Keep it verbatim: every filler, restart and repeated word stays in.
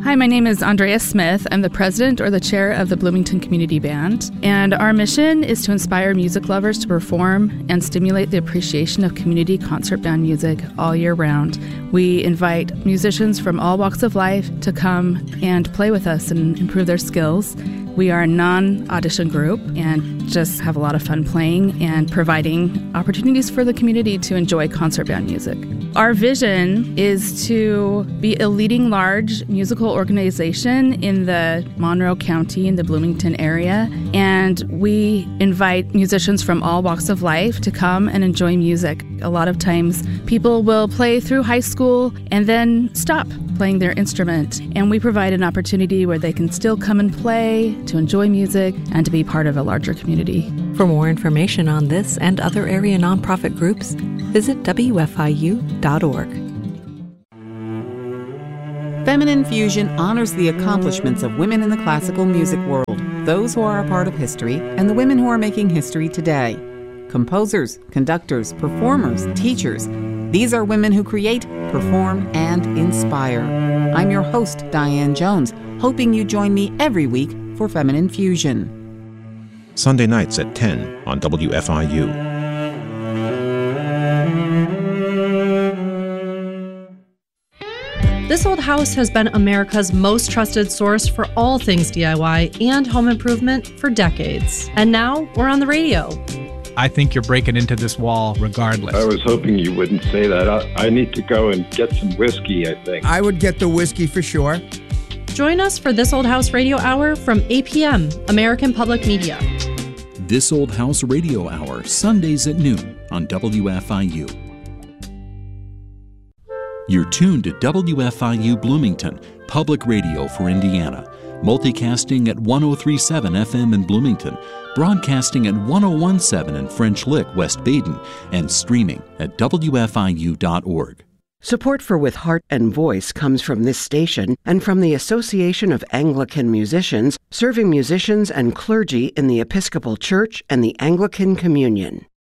Hi, my name is Andrea Smith. I'm the president or the chair of the Bloomington Community Band, and our mission is to inspire music lovers to perform and stimulate the appreciation of community concert band music all year round. We invite musicians from all walks of life to come and play with us and improve their skills. We are a non-audition group and just have a lot of fun playing and providing opportunities for the community to enjoy concert band music. Our vision is to be a leading large musical organization in the Monroe County in the Bloomington area, and we invite musicians from all walks of life to come and enjoy music. A lot of times people will play through high school and then stop playing their instrument, and we provide an opportunity where they can still come and play, to enjoy music, and to be part of a larger community. For more information on this and other area nonprofit groups, visit W F I U dot org. Feminine Fusion honors the accomplishments of women in the classical music world, those who are a part of history, and the women who are making history today. Composers, conductors, performers, teachers. These are women who create, perform, and inspire. I'm your host, Diane Jones, hoping you join me every week for Feminine Fusion. Sunday nights at ten on W F I U. This Old House has been America's most trusted source for all things D I Y and home improvement for decades. And now we're on the radio. I think you're breaking into this wall regardless. I was hoping you wouldn't say that. I, I need to go and get some whiskey, I think. I would get the whiskey for sure. Join us for This Old House Radio Hour from eight p.m., American Public Media. This Old House Radio Hour, Sundays at noon on W F I U. You're tuned to W F I U Bloomington, public radio for Indiana, multicasting at one oh three point seven F M in Bloomington, broadcasting at one oh one point seven in French Lick, West Baden, and streaming at W F I U dot org. Support for With Heart and Voice comes from this station and from the Association of Anglican Musicians, serving musicians and clergy in the Episcopal Church and the Anglican Communion.